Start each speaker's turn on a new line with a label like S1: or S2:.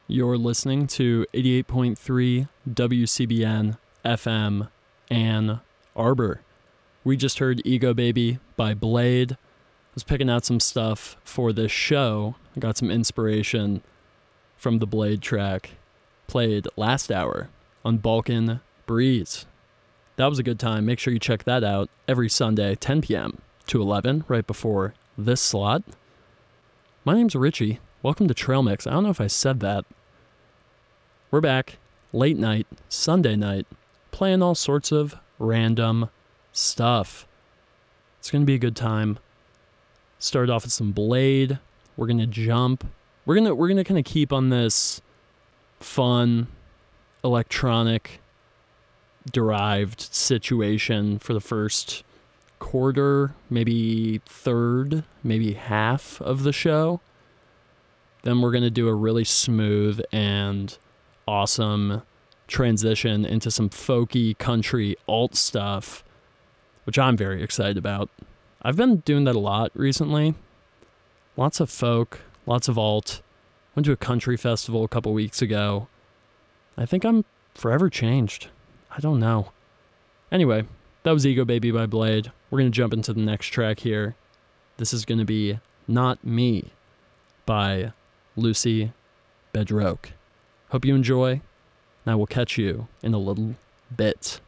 S1: You're listening to 88.3 WCBN FM Ann Arbor. We just heard Ego Baby by Blade. I was picking out some stuff for this show. I got some inspiration from the Blade track played last hour on Balkan Breeze. That was a good time. Make sure you check that out every Sunday, 10 p.m. to 11, right before this slot. My name's Richie. Welcome to Trail Mix. I don't know if I said that. We're back, late night, Sunday night, playing all sorts of random stuff. It's going to be a good time. Start off with some Blade. We're going to jump. We're going to kind of keep on this fun, electronic, derived situation for the first quarter, maybe third, maybe half of the show. Then we're going to do a really smooth and awesome transition into some folky country alt stuff, which I'm very excited about. I've been doing that a lot recently. Lots of folk, lots of alt. Went to a country festival a couple weeks ago. I think I'm forever changed. I don't know. Anyway, that was Ego Baby by Blade. We're going to jump into the next track here. This is going to be Not Me by Lucy Bedroque. Hope you enjoy, and I will catch you in a little bit.